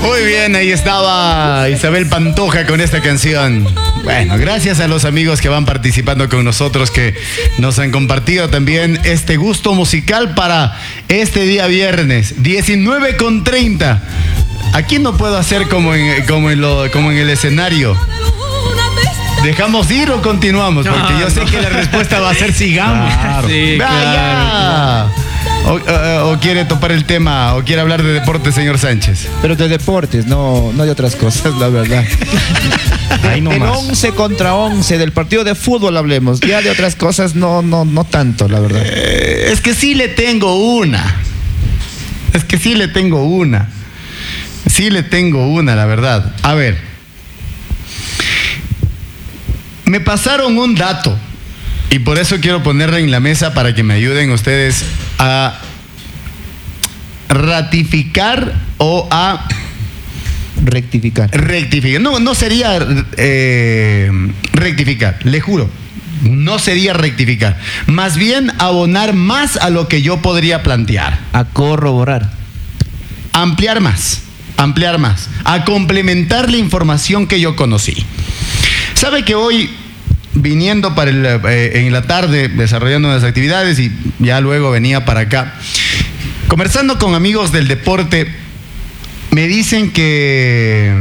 Muy bien, ahí estaba Isabel Pantoja con esta canción. Bueno, gracias a los amigos que van participando con nosotros, que nos han compartido también este gusto musical para este día viernes, 19:30. Aquí no puedo hacer como en el escenario. ¿Dejamos ir o continuamos? Porque yo sé que la respuesta va a ser sigamos. Claro. Sí, ¡Vaya! O quiere topar el tema, o quiere hablar de deportes, señor Sánchez. Pero de deportes, no de otras cosas, la verdad. Ahí En nomás. 11 contra 11 del partido de fútbol hablemos. Ya de otras cosas no tanto, la verdad. Es que sí le tengo una. Sí le tengo una, la verdad. A ver. Me pasaron un dato. Y por eso quiero ponerla en la mesa para que me ayuden ustedes a ratificar o a Rectificar. No sería rectificar, le juro. No sería rectificar. Más bien abonar más a lo que yo podría plantear. A corroborar. Ampliar más. A complementar la información que yo conocí. ¿Sabe que hoy, viniendo en la tarde, desarrollando unas actividades y ya luego venía para acá, conversando con amigos del deporte, me dicen que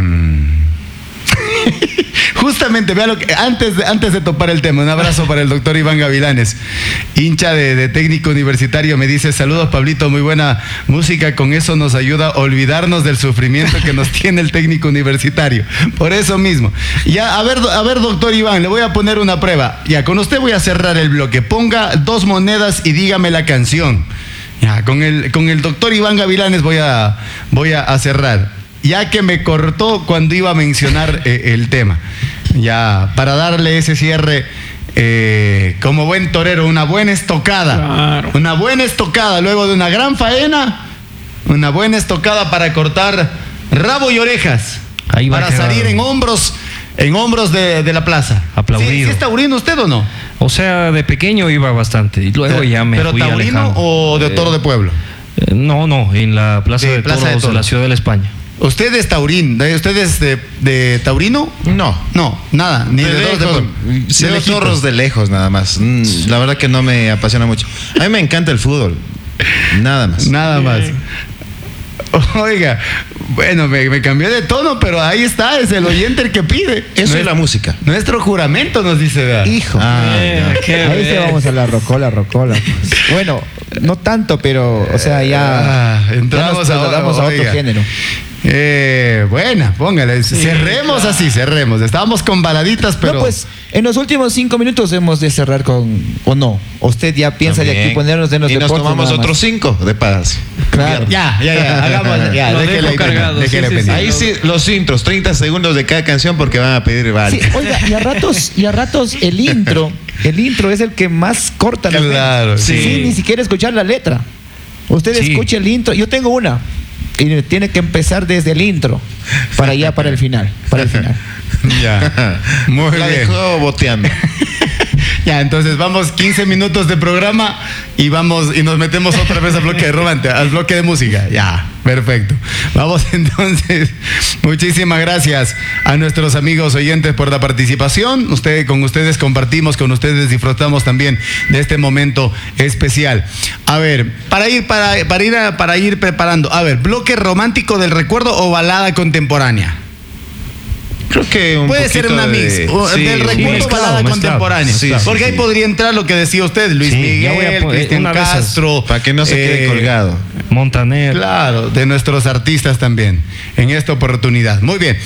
justamente, vea lo que antes de topar el tema, un abrazo para el doctor Iván Gavilanes, hincha de técnico universitario, me dice: saludos Pablito, muy buena música, con eso nos ayuda a olvidarnos del sufrimiento que nos tiene el técnico universitario. Por eso mismo. Ya, a ver, doctor Iván, le voy a poner una prueba. Ya, con usted voy a cerrar el bloque. Ponga 2 monedas y dígame la canción. Ya, con el doctor Iván Gavilanes voy a cerrar, ya que me cortó cuando iba a mencionar el tema. Ya, para darle ese cierre, como buen torero, una buena estocada. Claro. Una buena estocada, luego de una gran faena, una buena estocada para cortar rabo y orejas. Ahí va para a quedar salir en hombros de la plaza. Aplaudido. ¿Sí es taurino usted o no? O sea, de pequeño iba bastante y luego ya me ¿Pero fui taurino alejando. o de toro de pueblo? No, en la Plaza de Toros de la Ciudad de la España. ¿Usted es taurín? ¿Usted es de taurino? No. No, nada, ni de toros de pueblo. Sí, De los lejitos. zorros de lejos nada más. La verdad que no me apasiona mucho. A mí me encanta el fútbol. Nada más. Nada más. Oiga, bueno, me cambié de tono, pero ahí está, es el oyente el que pide. Eso es la música. Nuestro juramento nos dice, ¿verdad? Hijo. Ya. Ahí sí vamos a la rocola. Bueno, no tanto, pero, o sea, ya entramos ya nos trasladamos a otro oiga. género. Buena, póngale. Cerremos claro. Así, cerremos. Estábamos con baladitas, pero. No, pues, en los últimos 5 minutos hemos de cerrar con. ¿O no? ¿Usted ya piensa También. de aquí ponernos en los y nos deportes tomamos nada más? otros 5 de paz. Claro. Ya. Hagamos. Ya, Lo déjele dejo ahí cargado, déjele sí, pendiente. Ahí sí, los intros, 30 segundos de cada canción porque van a pedir Sí, varios. oiga, y a ratos el intro es el que más corta. ¿no? Claro, Sí, ni siquiera escuchar la letra. Usted Sí. escucha el intro. Yo tengo una. Y tiene que empezar desde el intro para allá, para el final. Ya. Muy La bien. dejó boteando. Ya, entonces vamos 15 minutos de programa y nos metemos otra vez al bloque de romántica, al bloque de música. Ya, perfecto. Vamos entonces. Muchísimas gracias a nuestros amigos oyentes por la participación. Con ustedes compartimos, con ustedes disfrutamos también de este momento especial. A ver, para ir preparando. A ver, bloque romántico del recuerdo o balada contemporánea. Creo que Puede ser una mix del recuerdo mezclado, balada mezclado. contemporánea. Sí, porque ahí podría entrar lo que decía usted, Luis Sí, ya voy a Miguel, poner Cristian una de esas, Castro. Para que no se quede colgado. Montaner. Claro, de nuestros artistas también en esta oportunidad. Muy bien.